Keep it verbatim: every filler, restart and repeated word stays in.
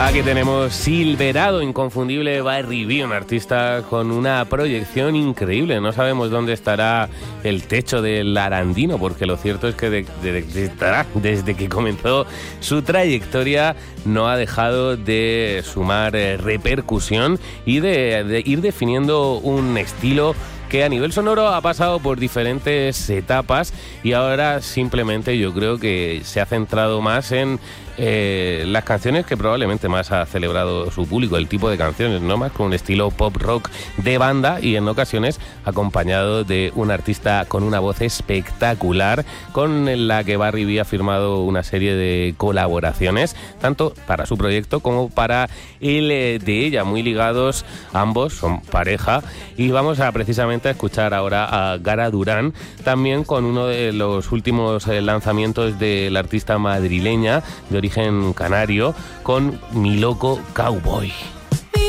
Aquí tenemos Silverado, inconfundible Barry B, un artista con una proyección increíble. No sabemos dónde estará el techo del Arandino, porque lo cierto es que de, de, de, desde que comenzó su trayectoria no ha dejado de sumar eh, repercusión y de, de ir definiendo un estilo que a nivel sonoro ha pasado por diferentes etapas y ahora simplemente yo creo que se ha centrado más en eh, las canciones que probablemente más ha celebrado su público, el tipo de canciones, ¿no? Más con un estilo pop rock de banda y en ocasiones acompañado de un artista con una voz espectacular con la que Barry B ha firmado una serie de colaboraciones, tanto para su proyecto como para el de ella, muy ligados ambos, son pareja, y vamos a precisamente a escuchar ahora a Gara Durán, también con uno de los últimos lanzamientos de la artista madrileña de origen canario, con Mi Loco Cowboy.